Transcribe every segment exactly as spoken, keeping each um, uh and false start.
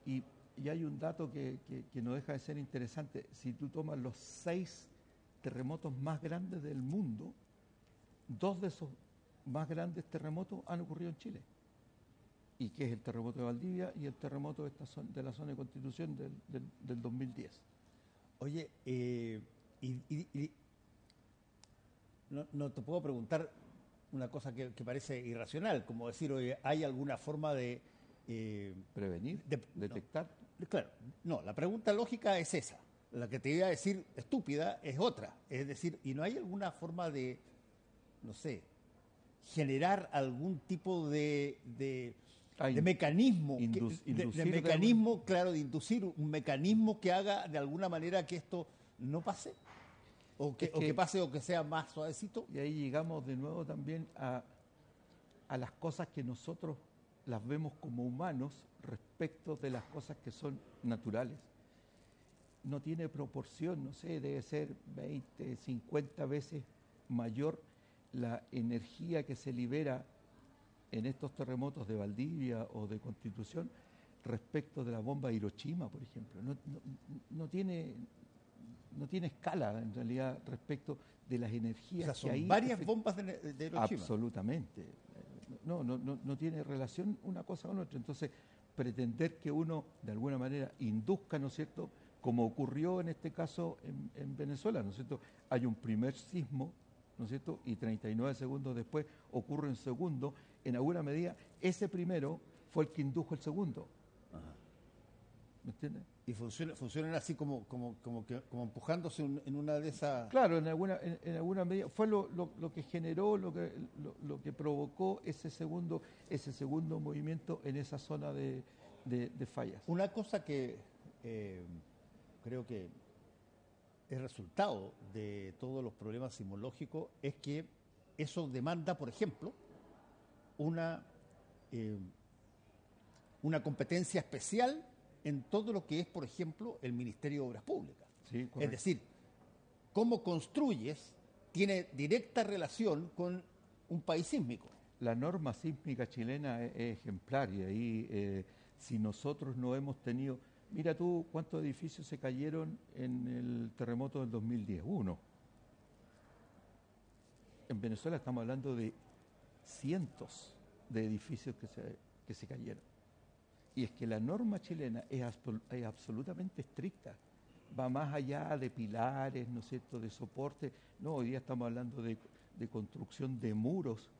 Y, y hay un dato que, que, que no deja de ser interesante. Si tú tomas los seis terremotos más grandes del mundo, dos de esos más grandes terremotos han ocurrido en Chile. Y que es el terremoto de Valdivia y el terremoto de, esta zona, de la zona de Constitución del, del, del dos mil diez. Oye, eh, y, y, y no, no te puedo preguntar una cosa que, que parece irracional, como decir, oye, ¿hay alguna forma de... Eh, prevenir, de, detectar? No, claro, no, la pregunta lógica es esa. La que te iba a decir estúpida es otra. Es decir, ¿y no hay alguna forma de, no sé, generar algún tipo de... de Ah, de mecanismo, indus, que, de, de mecanismo, de claro, de inducir un mecanismo que haga de alguna manera que esto no pase, o que, es que, o que pase o que sea más suavecito. Y ahí llegamos de nuevo también a, a las cosas que nosotros las vemos como humanos respecto de las cosas que son naturales. No tiene proporción, no sé, debe ser veinte, cincuenta veces mayor la energía que se libera en estos terremotos de Valdivia o de Constitución respecto de la bomba de Hiroshima, por ejemplo. No, no, no, tiene, no tiene escala, en realidad, respecto de las energías o sea, son que hay. Varias bombas de, de Hiroshima. Absolutamente. No, no, no, no tiene relación una cosa con otra. Entonces, pretender que uno, de alguna manera, induzca, ¿no es cierto?, como ocurrió en este caso en, en Venezuela, ¿no es cierto?, hay un primer sismo, ¿no es cierto?, y treinta y nueve segundos después ocurre un segundo. En alguna medida, ese primero fue el que indujo el segundo. Ajá. ¿Me entiendes? Y funciona, funcionan así como, como, como, que, como empujándose un, en una de esas... Claro, en alguna, en, en alguna medida. Fue lo, lo, lo que generó, lo que, lo, lo que provocó ese segundo, ese segundo movimiento en esa zona de, de, de fallas. Una cosa que eh, creo que es resultado de todos los problemas sismológicos es que eso demanda, por ejemplo, una, eh, una competencia especial en todo lo que es, por ejemplo, el Ministerio de Obras Públicas. Sí, es decir, cómo construyes tiene directa relación con un país sísmico. La norma sísmica chilena es, es ejemplar y ahí eh, si nosotros no hemos tenido... Mira tú cuántos edificios se cayeron en el terremoto del dos mil diez. Uno. En Venezuela estamos hablando de cientos de edificios que se, que se cayeron. Y es que la norma chilena es, es absolutamente estricta. Va más allá de pilares, ¿no es cierto?, de soporte. No, hoy día estamos hablando de, de construcción de muros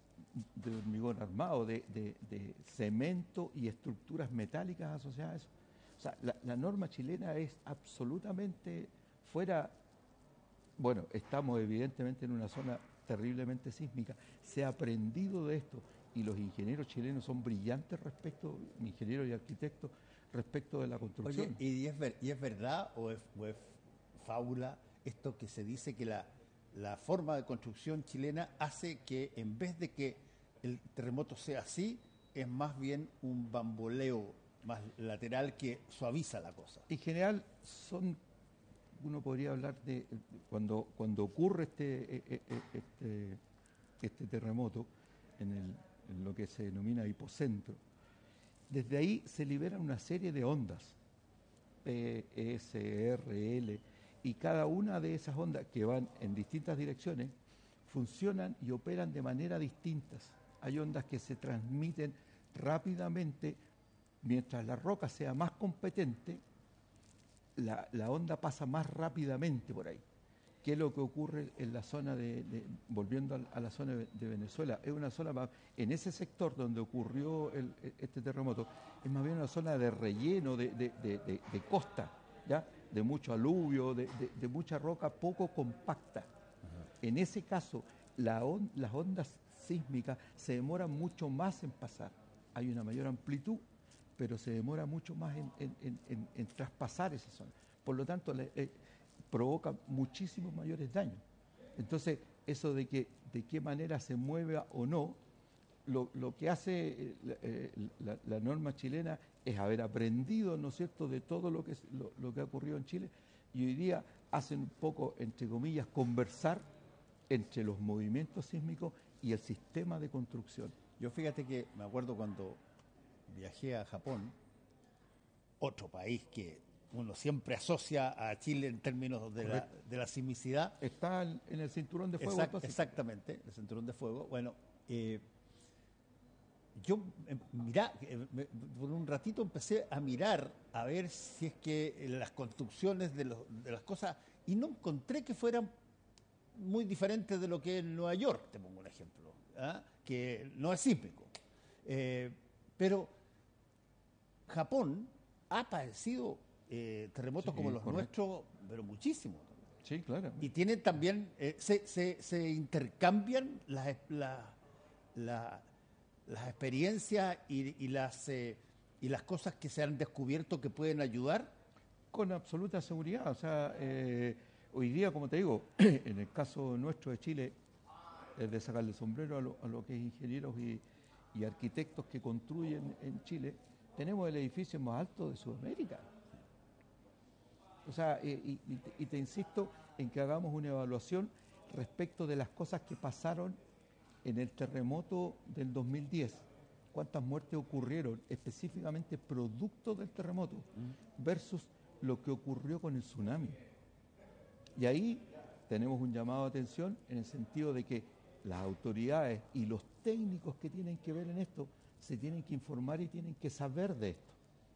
de hormigón armado, de, de, de cemento y estructuras metálicas asociadas a eso. O sea, la, la norma chilena es absolutamente fuera... Bueno, estamos evidentemente en una zona terriblemente sísmica. Se ha aprendido de esto y los ingenieros chilenos son brillantes respecto, ingenieros y arquitectos, respecto de la construcción. Oye, ¿y es, ver, y es verdad o es, o es fábula esto que se dice que la, la forma de construcción chilena hace que en vez de que el terremoto sea así, es más bien un bamboleo más lateral que suaviza la cosa? En general son... Uno podría hablar de cuando, cuando ocurre este, este, este terremoto en, el, en lo que se denomina hipocentro. Desde ahí se liberan una serie de ondas, P, S, R, L, y cada una de esas ondas que van en distintas direcciones funcionan y operan de manera distintas. Hay ondas que se transmiten rápidamente, mientras la roca sea más competente, La, la onda pasa más rápidamente por ahí. ¿Qué es lo que ocurre en la zona de, de volviendo a, a la zona de, de Venezuela? Es una zona más, en ese sector donde ocurrió el, este terremoto, es más bien una zona de relleno, de, de, de, de, de costa, ¿ya? De mucho aluvio, de, de, de mucha roca poco compacta. Ajá. En ese caso, la on, las ondas sísmicas se demoran mucho más en pasar. Hay una mayor amplitud, pero se demora mucho más en, en, en, en traspasar esa zona. Por lo tanto, le, eh, provoca muchísimos mayores daños. Entonces, eso de que de qué manera se mueva o no, lo, lo que hace eh, la, la norma chilena es haber aprendido, ¿no es cierto?, de todo lo que, lo, lo que ha ocurrido en Chile, y hoy día hacen un poco, entre comillas, conversar entre los movimientos sísmicos y el sistema de construcción. Yo fíjate que me acuerdo cuando viajé a Japón, otro país que uno siempre asocia a Chile en términos de, la, de la sismicidad. Está en el cinturón de fuego. Exact, exactamente, el cinturón de fuego. Bueno, eh, yo eh, mirá, eh, me, por un ratito empecé a mirar a ver si es que las construcciones de, los, de las cosas, y no encontré que fueran muy diferentes de lo que es Nueva York, te pongo un ejemplo, ¿ah? Que no es sísmico. Eh, pero Japón ha padecido eh, terremotos sí, como los correcto. nuestros, pero muchísimo. Sí, claro. Y tienen también, eh, se, se, se intercambian las, la, la, las experiencias y, y, las, eh, y las cosas que se han descubierto que pueden ayudar. Con absoluta seguridad. O sea, eh, hoy día, como te digo, en el caso nuestro de Chile, es de sacarle el sombrero a lo, a lo que es ingenieros y, y arquitectos que construyen en Chile, tenemos el edificio más alto de Sudamérica. O sea, y, y, y te insisto en que hagamos una evaluación respecto de las cosas que pasaron en el terremoto del dos mil diez. Cuántas muertes ocurrieron específicamente producto del terremoto versus lo que ocurrió con el tsunami. Y ahí tenemos un llamado de atención en el sentido de que las autoridades y los técnicos que tienen que ver en esto se tienen que informar y tienen que saber de esto.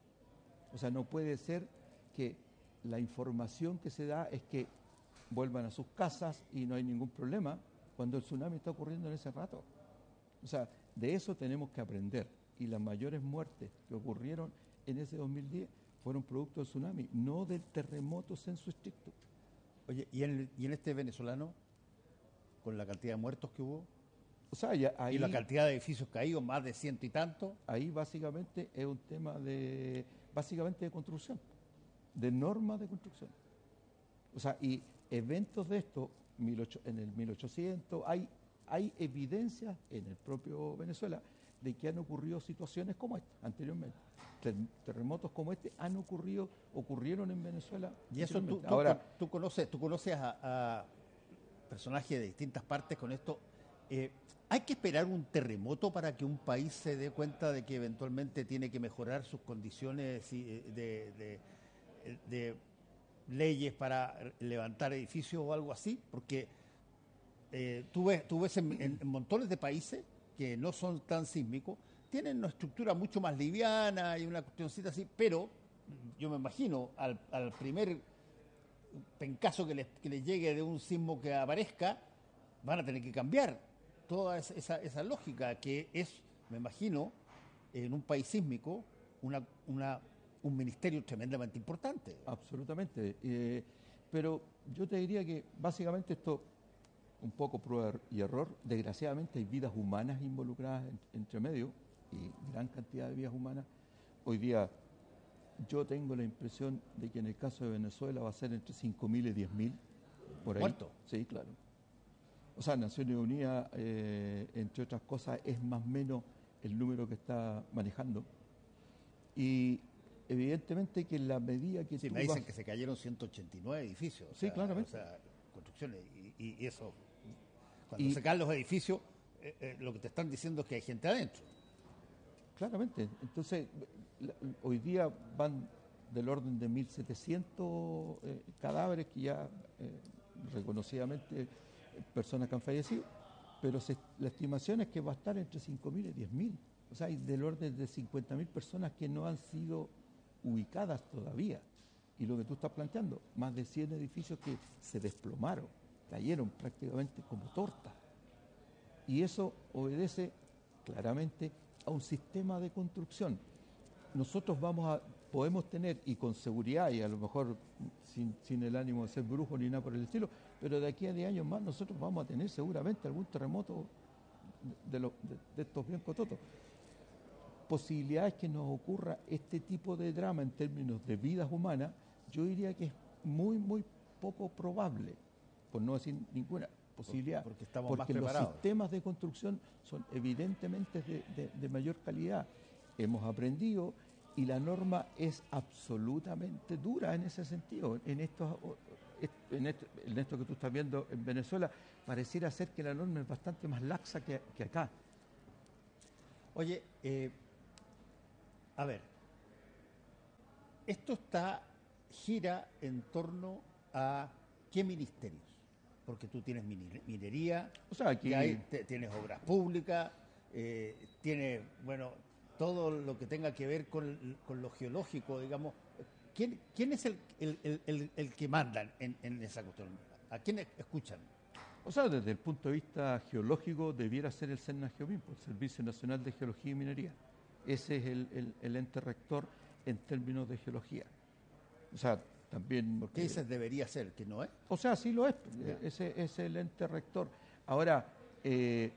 O sea, no puede ser que la información que se da es que vuelvan a sus casas y no hay ningún problema cuando el tsunami está ocurriendo en ese rato. O sea, de eso tenemos que aprender. Y las mayores muertes que ocurrieron en ese dos mil diez fueron producto del tsunami, no del terremoto sensu stricto. Oye, ¿y en, y en este venezolano, con la cantidad de muertos que hubo? O sea, ya ahí, y la cantidad de edificios caídos, más de ciento y tanto. Ahí básicamente es un tema de, básicamente de construcción, de normas de construcción. O sea, y eventos de esto, en el mil ochocientos, hay, hay evidencias en el propio Venezuela de que han ocurrido situaciones como esta anteriormente. Terremotos como este han ocurrido, ocurrieron en Venezuela. Y eso tú, tú, Ahora, tú conoces, tú conoces a, a personajes de distintas partes con esto. Eh, ¿Hay que esperar un terremoto para que un país se dé cuenta de que eventualmente tiene que mejorar sus condiciones de, de, de, de leyes para levantar edificios o algo así? Porque eh, tú ves, tú ves en, en, en montones de países que no son tan sísmicos, tienen una estructura mucho más liviana y una cuestioncita así, pero yo me imagino al, al primer pencazo que les, que les llegue de un sismo que aparezca, van a tener que cambiar toda esa, esa lógica que es, me imagino, en un país sísmico, una, una, un ministerio tremendamente importante. Absolutamente. Eh, pero yo te diría que básicamente esto, un poco prueba y error, desgraciadamente hay vidas humanas involucradas en, entre medio, y gran cantidad de vidas humanas. Hoy día yo tengo la impresión de que en el caso de Venezuela va a ser entre cinco mil y diez mil, por ahí. ¿Muertos? Sí, claro. O sea, Naciones Unidas, eh, entre otras cosas, es más o menos el número que está manejando. Y evidentemente que en la medida que sí, tú me dicen vas... que se cayeron ciento ochenta y nueve edificios. O sí, sea, claramente. O sea, construcciones. Y, y eso, cuando y, se caen los edificios, eh, eh, lo que te están diciendo es que hay gente adentro. Claramente. Entonces, la, hoy día van del orden de mil setecientos eh, cadáveres que ya eh, reconocidamente personas que han fallecido, pero se, la estimación es que va a estar entre cinco mil y diez mil. O sea, hay del orden de cincuenta mil personas que no han sido ubicadas todavía. Y lo que tú estás planteando, más de cien edificios que se desplomaron, cayeron prácticamente como torta. Y eso obedece claramente a un sistema de construcción. Nosotros vamos a, podemos tener, y con seguridad, y a lo mejor sin, sin el ánimo de ser brujo ni nada por el estilo, pero de aquí a diez años más nosotros vamos a tener seguramente algún terremoto de, de, lo, de, de estos bien cototos. Posibilidades que nos ocurra este tipo de drama en términos de vidas humanas, yo diría que es muy, muy poco probable, por no decir ninguna posibilidad, porque, estamos porque más los preparados. sistemas de construcción son evidentemente de, de, de mayor calidad. Hemos aprendido y la norma es absolutamente dura en ese sentido. En estos, en esto, en esto que tú estás viendo en Venezuela, pareciera ser que la norma es bastante más laxa que, que acá. Oye, eh, a ver, esto está, gira en torno a qué ministerios. Porque tú tienes minería, O sea, aquí... que hay, te, tienes obras públicas, eh, tienes, bueno, todo lo que tenga que ver con, con lo geológico, digamos. ¿Quién, quién es el, el, el, el que mandan en, en esa cuestión? ¿A quién escuchan? O sea, desde el punto de vista geológico debiera ser el SENAGEOMIN, el Servicio Nacional de Geología y Minería. Ese es el, el, el ente rector en términos de geología. O sea, también... ¿Por qué ese eh, debería ser, que no es? O sea, sí lo es. Yeah. Ese, ese es el ente rector. Ahora, eh,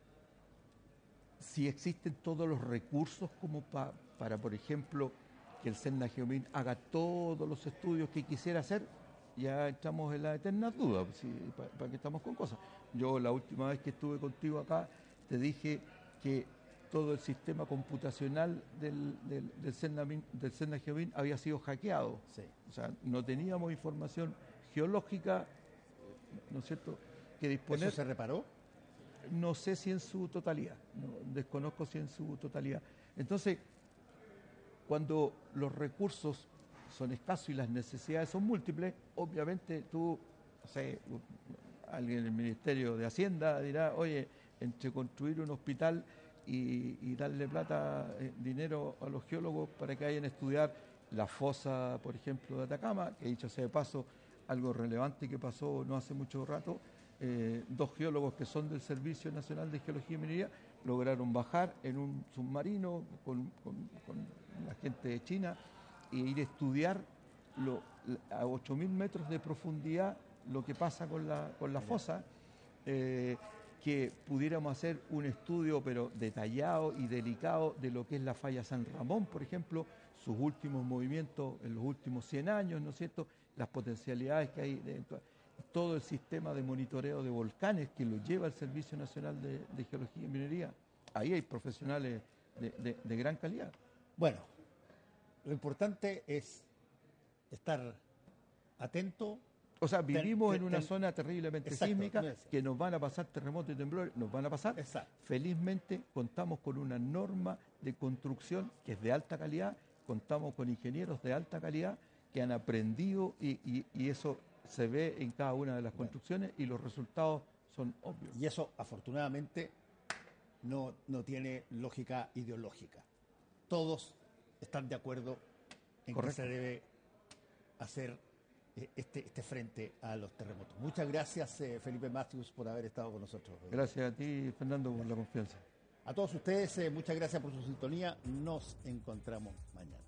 si existen todos los recursos como pa, para, por ejemplo, que el SENAGEOMIN haga todos los estudios que quisiera hacer, ya estamos en la eterna duda, ¿sí? ¿Para pa qué estamos con cosas? Yo la última vez que estuve contigo acá te dije que todo el sistema computacional del, del, del, SENAMIN, del SENAGEOMIN había sido hackeado. Sí. O sea, no teníamos información geológica, ¿no es cierto?, que disponer. ¿Eso se reparó? No sé si en su totalidad, no, desconozco si en su totalidad. Entonces, cuando los recursos son escasos y las necesidades son múltiples, obviamente tú, no sé, alguien en el Ministerio de Hacienda dirá, oye, entre construir un hospital y, y darle plata, eh, dinero a los geólogos para que vayan a estudiar la fosa, por ejemplo, de Atacama, que dicho sea de paso, algo relevante que pasó no hace mucho rato, eh, dos geólogos que son del Servicio Nacional de Geología y Minería lograron bajar en un submarino con, con, con la gente de China e ir a estudiar lo, a ocho mil metros de profundidad lo que pasa con la, con la fosa, eh, que pudiéramos hacer un estudio pero detallado y delicado de lo que es la falla San Ramón, por ejemplo, sus últimos movimientos en los últimos cien años, ¿no es cierto?, las potencialidades que hay, de, todo el sistema de monitoreo de volcanes que lo lleva el Servicio Nacional de, de Geología y Minería. Ahí hay profesionales de, de, de gran calidad. Bueno, lo importante es estar atento. O sea, vivimos ten, ten, en una ten, zona terriblemente exacto, sísmica, que nos van a pasar terremotos y temblores, nos van a pasar. Exacto. Felizmente contamos con una norma de construcción que es de alta calidad, contamos con ingenieros de alta calidad que han aprendido y, y, y eso se ve en cada una de las bueno. construcciones y los resultados son obvios. Y eso, afortunadamente, no, no tiene lógica ideológica. Todos están de acuerdo en Correcto. que se debe hacer este, este frente a los terremotos. Muchas gracias, eh, Felipe Matthews, por haber estado con nosotros. Gracias a ti, Fernando, por la confianza. A todos ustedes, eh, muchas gracias por su sintonía. Nos encontramos mañana.